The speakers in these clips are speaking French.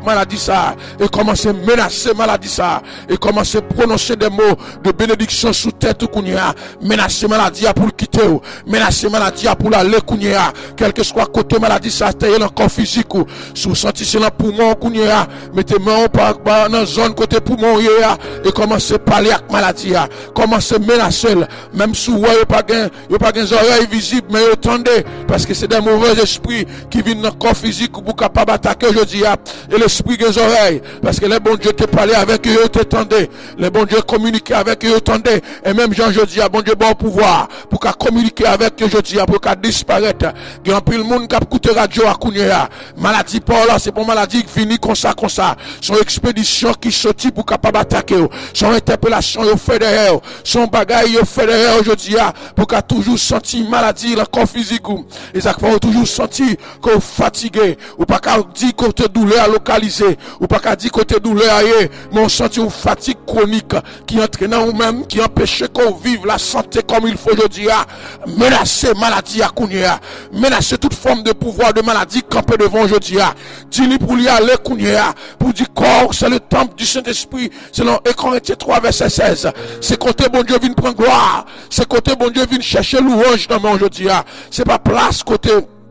maladie ça et commencer à menacer maladie ça et commencer à prononcer des mots de bénédiction sous tête kounia, menacer maladie pour le quitter, menacer maladie pour aller kounia, quel que soit côté maladie ça t'est dans corps physique ou sous senti c'est dans poumon kounia, mettez main dans zone côté poumon et commencer à parler avec maladie, commencer à menacer même sous ouais pas gain oreilles visibles mais attendez parce que c'est des mauvais esprits qui viennent dans le corps physique pour capable attaquer aujourd'hui et l'esprit des oreilles parce que les bon Dieu te parlait avec eux t'entendez les bon Dieu communiquer avec eux t'entendez et même Jean jeudi bon Dieu bon pouvoir pour qu'à communiquer avec eux jeudi pour qu'à disparaître il y a un peu le monde qui a écouté radio à Kounia maladie pas là c'est pour maladie qui finit comme ça son expédition qui sortit pour capable attaquer son interpellation il fait derrière son bagaille il fait derrière aujourd'hui pour qu'à toujours senti maladie dans le corps physique et ça fait toujours senti qu'on fatigué ou pas qu'à dire côté douleur localisée ou pas qu'à dire côté douleur ailleurs mais on senti une fatigue chronique qui entraîne ou même qui empêche qu'on vive la santé comme il faut aujourd'hui menacer maladie à Kounia menacer toute forme de pouvoir de maladie campé devant aujourd'hui dis-lui pour lui aller Kounia pour dire corps c'est le temple du Saint-Esprit selon Corinthiens 3 verset 16 c'est côté bon Dieu vient prendre gloire c'est côté bon Dieu vient chercher louange dans mon aujourd'hui c'est pas place côté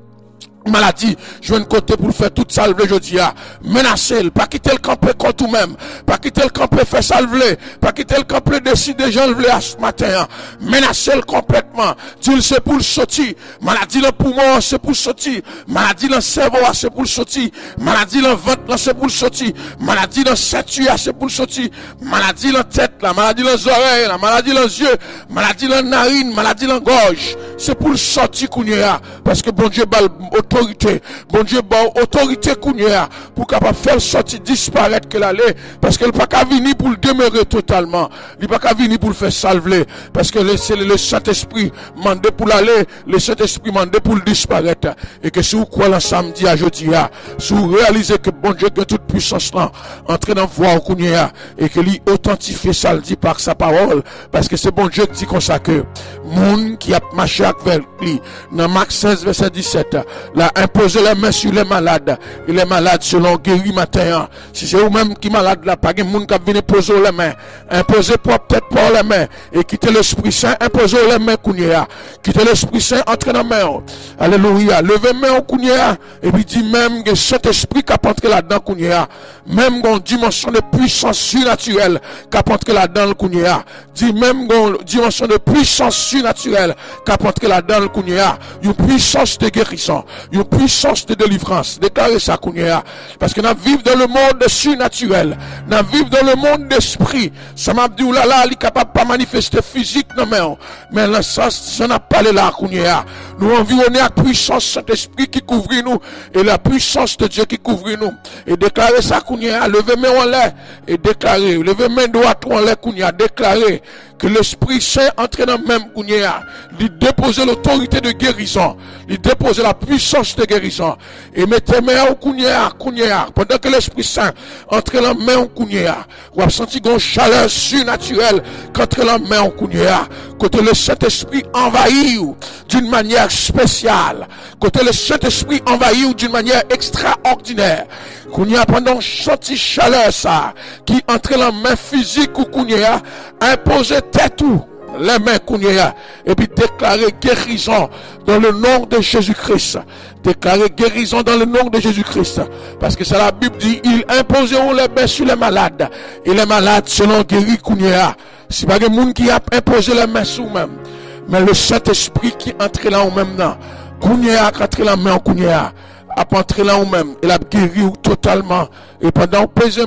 maladie, je viens de côté pour faire toute salve aujourd'hui. Menacer, pas quitter le campé contre vous-même, pas quitter le campé faire salver, pas quitter le campé décider j'enlever à ce matin. Menacer complètement. Dis c'est pour le sortir. Maladie dans le poumon, c'est pour le sortir. Maladie dans le cerveau, c'est pour le sortir. Maladie dans le ventre, c'est pour le sortir. Maladie dans le ceinture, c'est pour le sortir. Maladie dans la tête, la maladie dans les oreilles, la maladie dans les yeux, maladie dans la narine, maladie dans la gorge. C'est pour le sortir Kounia. Parce que bon Dieu bat autorité, bon Dieu bon autorité Kounia pour capable faire sortir disparaître que l'aller parce qu'elle pas qu'à venir pour le demeurer totalement, il pas qu'à venir pour le faire salver parce que c'est le Saint-Esprit mandé pour l'aller, le Saint-Esprit mandé pour le disparaître et que si vous croyez le samedi à jeudi si vous réalisez que bon Dieu a toute puissance là entrer dans voie Kounia et que lui authentifier ça le dit par sa parole parce que c'est bon Dieu qui dit comme ça que monde qui a marché avec lui dans Marc 16 verset 17 là imposer les mains sur les malades et les malades selon guéri matin si c'est vous-même qui malade là pas de monde qui vient poser les mains imposer peut-être pas les mains et quitter l'Esprit Saint imposer les mains Kounia quitter l'Esprit Saint entrer dans main alléluia lever main Kounia et puis dit même que Saint-Esprit qui a entré là-dedans Kounia même une dimension de puissance surnaturelle qui a entré là-dedans Kounia dit même une dimension de puissance surnaturelle qui a entré là-dedans Kounia une puissance de guérison une puissance de délivrance. Déclarez ça, Kounia. Parce que nous vivons dans le monde surnaturel. Nous vivons dans le monde d'esprit. Ça m'a dit, oulala, il est capable de pas manifester physique, non, mais le sens, ça n'a pas là, Kounia. Nous environnons la puissance de Saint-Esprit qui couvre nous et la puissance de Dieu qui couvre nous. Et déclarez ça, Kounia. Levez main en l'air et déclarez. Levez main droite en l'air, Kounia. Déclarez que l'Esprit Saint entre dans même Kounia. Il dépose l'autorité de guérison. Il dépose la puissance de guérison. Et mettez main au Kounia. Pendant que l'Esprit Saint entre dans main au Kounia. Vous avez senti une chaleur surnaturelle qu'entre dans main au Kounia. Côté le Saint-Esprit envahit d'une manière spéciale. Côté le Saint-Esprit envahit d'une manière extraordinaire. Kounia pendant senti chaleur ça qui entre dans main physique ou Kounia imposer tête ou les mains Kounia et puis déclarer guérison dans le nom de Jésus-Christ. Déclarer guérison dans le nom de Jésus-Christ. Parce que c'est la Bible dit, ils imposeront les mains sur les malades. Et les malades seront guéris Kounia. C'est pas des gens qui a imposé les mains sur eux-mêmes. Mais le Saint-Esprit qui entre là ou même là. Kounia qui entre la main en Kounia. A entrer là ou même. Il a guéri totalement. Et pendant imposer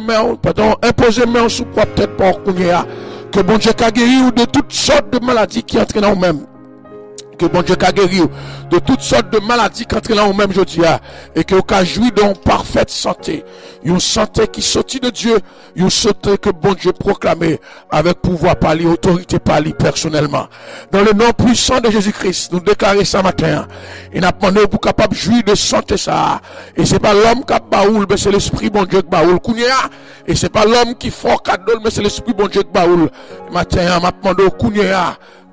main sur quoi peut-être pas Kounia. Que bon Dieu a guéri de toutes sortes de maladies qui entrent dans nous-mêmes. Que bon Dieu a guéri de toutes sortes de maladies qui entrent dans nous-mêmes aujourd'hui. Et que vous avez joui d'une parfaite santé. Une santé qui sortit de Dieu. Une santé que bon Dieu proclamé avec pouvoir par lui, autorité par lui personnellement. Dans le nom puissant de Jésus-Christ, nous déclarons ça matin. Et nous demandons pour capable de jouir de santé ça. Et c'est pas l'homme qui a baoul, mais c'est l'esprit bon Dieu qui baoul. Et c'est pas l'homme qui fait cadeau, mais c'est l'esprit bon Dieu qui baoul. Matin, nous demandons Kounia.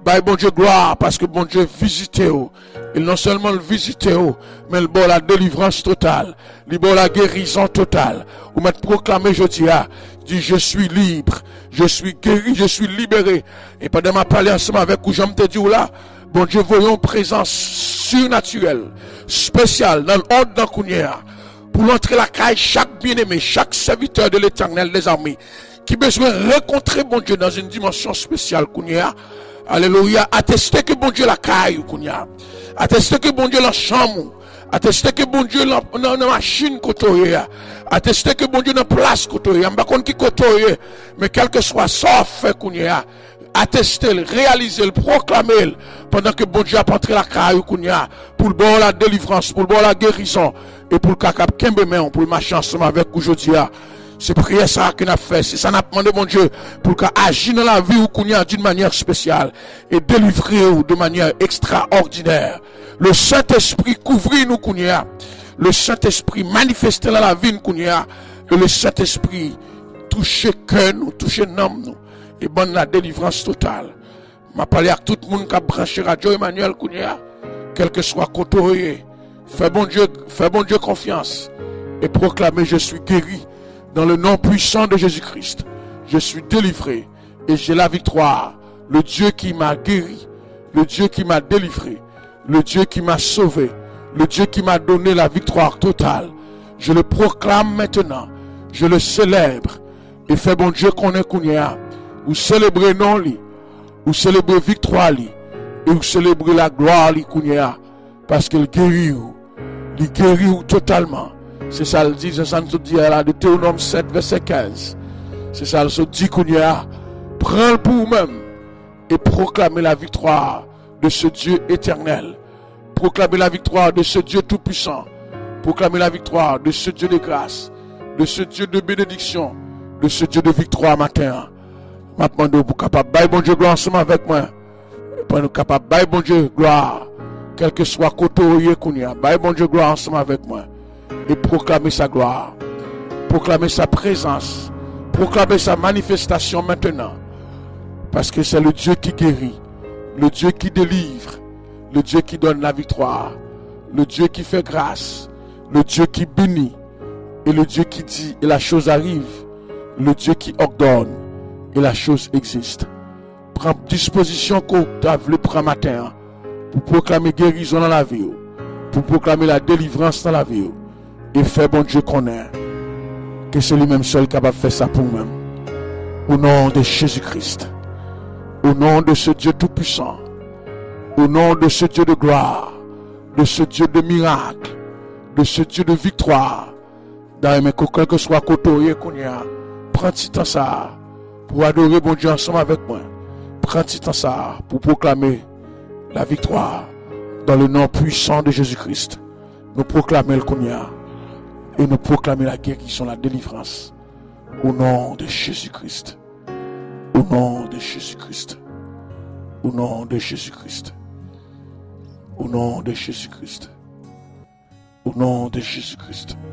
Bye bon Dieu gloire parce que bon Dieu visite vous. Il non seulement le visite vous, mais il bon la délivrance totale, il bon la guérison totale. Vous m'êtes proclamé jeudi dit je suis libre, je suis guéri, je suis libéré. Et pendant ma parler ensemble avec vous, j'aime te dire là, bon Dieu voyons présence surnaturelle, spéciale dans l'ordre d'un Kounia. Pour l'entrer la caille, chaque bien-aimé, chaque serviteur de l'Éternel des armées, qui besoin de rencontrer bon Dieu dans une dimension spéciale, Kounia. Alléluia. Attester que bon Dieu la caille, Kounia. Attester que bon Dieu la chambre. Attester que bon Dieu dans la machine côtoyé. Attester que bon Dieu dans la place côtoyé. Je ne sais pas qui côtoyé, mais quel que soit ça, fait Kounia. Attester, réaliser, le proclamer pendant que bon Dieu a entré la caille, Kounia. Pour le bon la délivrance, pour le bon la guérison. Et pour le cacap kembe men, pour le marcher ensemble avec aujourd'hui. C'est prière ça qu'on a fait. C'est ça qu'on a demandé mon Dieu pour qu'il agisse dans la vie ou qu'on y a d'une manière spéciale et délivrer ou de manière extraordinaire. Le Saint-Esprit couvre nous qu'on y a. Le Saint-Esprit manifeste dans la vie qu'on y a. Et le Saint-Esprit touche cœur nous, touche l'âme nous. Et bonne la délivrance totale. M'a parlé à tout le monde qui a branché Radio Emmanuel qu'on y a. Quel que soit côté. Fais bon Dieu confiance. Et proclamer je suis guéri. Dans le nom puissant de Jésus-Christ, je suis délivré et j'ai la victoire. Le Dieu qui m'a guéri, le Dieu qui m'a délivré, le Dieu qui m'a sauvé, le Dieu qui m'a donné la victoire totale. Je le proclame maintenant, je le célèbre et fais bon Dieu qu'on est Kounia. Ou célébrer non li, ou célébrer victoire li, et ou célébrer la gloire li Kounia, parce qu'il guérit ou, il guérit ou totalement. C'est ça le dit, c'est ça nous dit là, de Théonome 7, verset 15. C'est ça le dit qu'on y a. Prends-le pour vous-même et proclamez la victoire de ce Dieu éternel. Proclamez la victoire de ce Dieu tout-puissant. Proclamez la victoire de ce Dieu de grâce, de ce Dieu de bénédiction, de ce Dieu de victoire matin. Maintenant, pour capable, bye bon Dieu gloire ensemble avec moi. Pour nous capable, bye bon Dieu gloire, quel que soit côté qu'on y a. Bye bon Dieu gloire ensemble avec moi. Et proclamer sa gloire, proclamer sa présence, proclamer sa manifestation maintenant. Parce que c'est le Dieu qui guérit, le Dieu qui délivre, le Dieu qui donne la victoire, le Dieu qui fait grâce, le Dieu qui bénit, et le Dieu qui dit et la chose arrive, le Dieu qui ordonne et la chose existe. Prends disposition qu'on t'a voulu prendre matin pour proclamer guérison dans la vie, pour proclamer la délivrance dans la vie. Et fait bon Dieu qu'on est. Que c'est lui-même seul capable de faire ça pour nous-mêmes. Au nom de Jésus-Christ. Au nom de ce Dieu tout-puissant. Au nom de ce Dieu de gloire. De ce Dieu de miracle. De ce Dieu de victoire. Dans mes quel que soit côté qu'on y a. Prends petit temps ça. Pour adorer bon Dieu ensemble avec moi. Prends petit temps ça. Pour proclamer la victoire. Dans le nom puissant de Jésus-Christ. Nous proclamer le qu'on y a. Et nous proclamer la guérison, la délivrance. Au nom de Jésus-Christ. Au nom de Jésus-Christ. Au nom de Jésus-Christ. Au nom de Jésus-Christ. Au nom de Jésus-Christ.